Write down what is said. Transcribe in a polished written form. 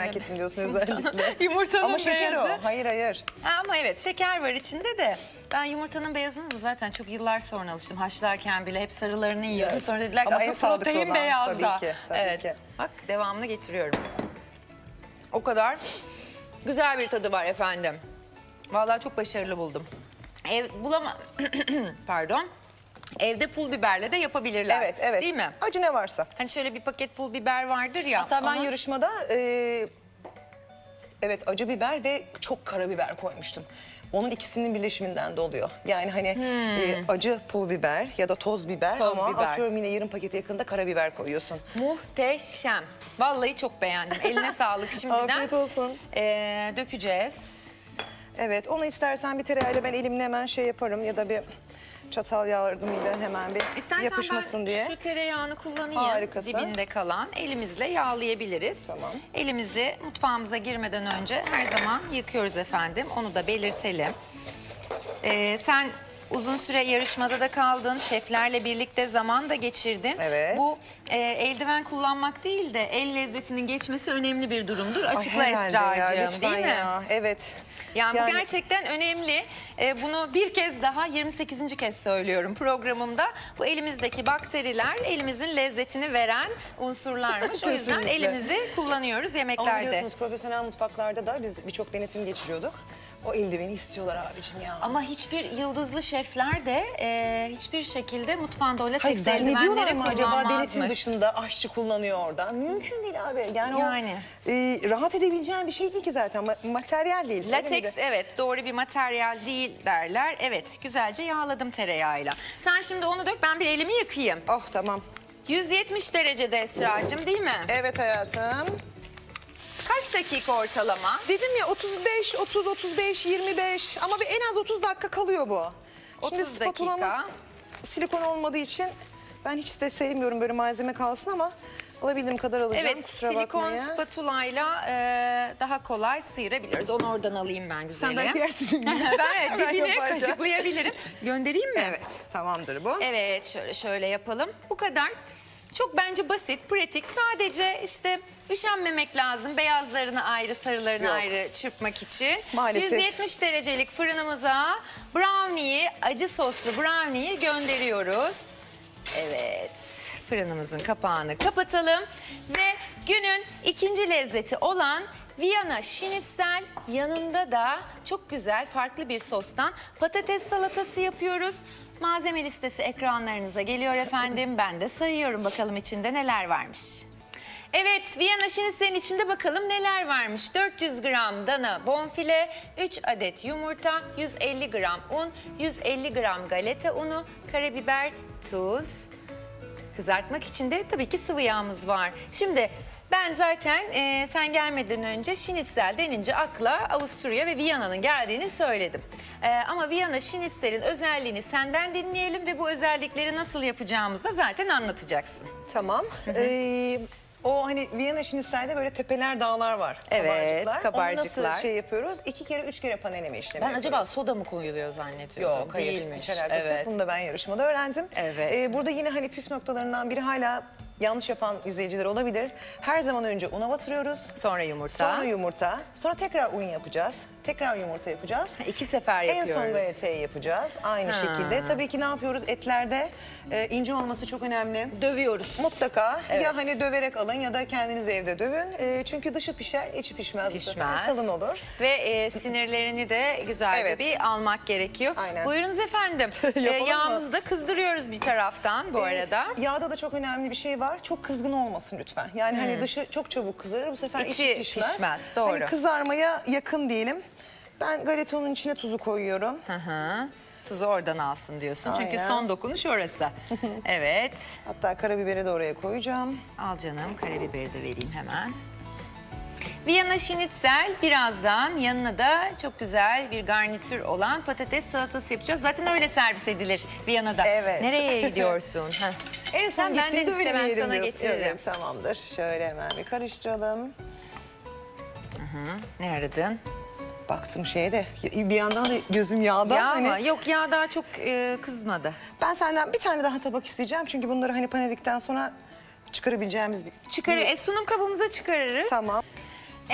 merak ettim diyorsun özellikle. Yumurtanın Ama şeker beyazı. o. Hayır hayır. Ama evet şeker var içinde de. Ben yumurtanın beyazını da zaten çok yıllar sonra alıştım. Haşlarken bile hep sarılarını yiyordum. Evet. Sonra dediler ki Ama en aslında sağlıklı protein olan, beyazda. tabii ki, tabii evet. ki. Bak devamını getiriyorum. O kadar güzel bir tadı var efendim. Vallahi çok başarılı buldum. Pardon. Evde pul biberle de yapabilirler. Evet evet. Değil mi? Acı ne varsa. Hani şöyle bir paket pul biber vardır ya. Hatta ben onun- yarışmada evet acı biber ve çok karabiber koymuştum. Onun ikisinin birleşiminden de oluyor. Yani hani acı pul biber ya da toz biber Toz ama biber. atıyorum yine yarım paketi yakında karabiber koyuyorsun. Muhteşem. Vallahi çok beğendim. Eline sağlık şimdiden. Afiyet olsun. Dökeceğiz. Evet onu istersen bir tereyağıyla ben elimle hemen şey yaparım ya da bir çatal yardımıyla hemen bir İstersen yapışmasın ben diye. şu tereyağını kullanayım. Harikasın. Dibinde kalan. Elimizle yağlayabiliriz. Tamam. Elimizi mutfağımıza girmeden önce her zaman yıkıyoruz efendim. Onu da belirtelim. Sen uzun süre yarışmada da kaldın. Şeflerle birlikte zaman da geçirdin. Evet. Bu eldiven kullanmak değil de el lezzetinin geçmesi önemli bir durumdur. Açıkla Ay, herhalde ya, Esra'cığım lütfen değil mi? ya. Evet. Yani bu gerçekten önemli. Bunu bir kez daha 28. kez söylüyorum programımda. Bu elimizdeki bakteriler elimizin lezzetini veren unsurlarmış. O yüzden Kesinlikle. elimizi kullanıyoruz Ama yemeklerde. biliyorsunuz profesyonel mutfaklarda da biz birçok denetim geçiriyorduk. O eldiveni istiyorlar abicim ya. Ama hiçbir yıldızlı şefler de hiçbir şekilde mutfağında öyle Hayır test eldivenleri zannediyorlar mı acaba denetim kullanmazmış. dışında aşçı kullanıyor orada? Mümkün değil abi. Yani, Yani. o rahat edebileceğin bir şey değil ki zaten. Materyal değil. Öyle miydi? Lateks evet doğru bir materyal değil derler. Evet güzelce yağladım tereyağıyla. Sen şimdi onu dök ben bir elimi yıkayayım. Oh tamam. 170 derecede Esra'cığım değil mi? Evet hayatım. Kaç dakika ortalama? Dedim ya 35, 30, 35, 25 ama bir en az 30 dakika kalıyor bu. 30 spatulamız dakika. silikon olmadığı için ben hiç de sevmiyorum böyle malzeme kalsın ama alabildiğim kadar alacağım. Evet kusura silikon bakmayın. spatulayla daha kolay sıyırabiliyoruz. Onu oradan alayım ben güzelim. Sen belki yersin. Ben dibine yapacağım. kaşıklayabilirim. Göndereyim mi? Evet tamamdır bu. Evet şöyle yapalım. Bu kadar. Çok bence basit, pratik. Sadece işte üşenmemek lazım. Beyazlarını ayrı, sarılarını Yok. ayrı çırpmak için. Maalesef. 170 derecelik fırınımıza brownie'yi, acı soslu brownie'yi gönderiyoruz. Evet, fırınımızın kapağını kapatalım. Ve günün ikinci lezzeti olan Viyana Schnitzel yanında da çok güzel farklı bir sostan patates salatası yapıyoruz. Malzeme listesi ekranlarınıza geliyor efendim. Ben de sayıyorum bakalım içinde neler varmış. Evet, Viyana Schnitzel'in içinde bakalım neler varmış. 400 gram dana bonfile, 3 adet yumurta, 150 gram un, 150 gram galeta unu, karabiber, tuz. Kızartmak için de tabii ki sıvı yağımız var. Şimdi ben zaten sen gelmeden önce Schnitzel denince akla Avusturya ve Viyana'nın geldiğini söyledim. Ama Viyana Schnitzel'in özelliğini senden dinleyelim ve bu özellikleri nasıl yapacağımızı da zaten anlatacaksın. Tamam. O hani Viyana Schnitzel'de böyle tepeler dağlar var. Evet, kabarcıklar. Onu nasıl şey yapıyoruz? 2 kere 3 kere paneleme işlemi Ben yapıyoruz. acaba soda mı koyuluyor zannediyordum. Yok hayır Değilmiş. hiç alakası yok. Evet. Bunu da ben yarışmada öğrendim. Evet. Burada yine hani püf noktalarından biri hala yanlış yapan izleyiciler olabilir. Her zaman önce una batırıyoruz. Sonra yumurta. Sonra yumurta. Sonra tekrar un yapacağız. Tekrar yumurta yapacağız. 2 sefer En yapıyoruz. son galeteyi yapacağız. Aynı Ha. şekilde. Tabii ki ne yapıyoruz? Etlerde ince olması çok önemli. Dövüyoruz. Mutlaka Evet. ya hani döverek alın ya da kendiniz evde dövün. Çünkü dışı pişer, içi pişmez. Bu sefer. Pişmez. Kalın olur. Ve sinirlerini de güzelce Evet. bir almak gerekiyor. Aynen. Buyurunuz efendim. Yapalım mı? Yağımızı da kızdırıyoruz bir taraftan bu arada. Yağda da çok önemli bir şey var. Çok kızgın olmasın lütfen. Yani hani dışı çok çabuk kızarır. Bu sefer içi İçi pişmez. pişmez, doğru. Hani kızarmaya yakın diyelim. Ben galetonun içine tuzu koyuyorum. Hı hı. Tuzu oradan alsın diyorsun. Çünkü Aynen. son dokunuş orası. Evet. Hatta karabiberi de oraya koyacağım. Al canım karabiberi de vereyim hemen. Viyana Schnitzel birazdan yanına da çok güzel bir garnitür olan patates salatası yapacağız. Zaten öyle servis edilir Viyana'da. Evet. Nereye gidiyorsun? Heh. En son Sen benden gittiğimde iste, öyle mi ben yedim sana diyorsun. getiririm. Evet, tamamdır. Şöyle hemen bir karıştıralım. Ne aradın? Baktım şeye de bir yandan da gözüm yağda. Yağ Hani mı? Yok yağ daha çok kızmadı. ben senden bir tane daha tabak isteyeceğim. Çünkü bunları hani paneledikten sonra çıkarabileceğimiz bir... Sunum kabımıza çıkarırız. Tamam.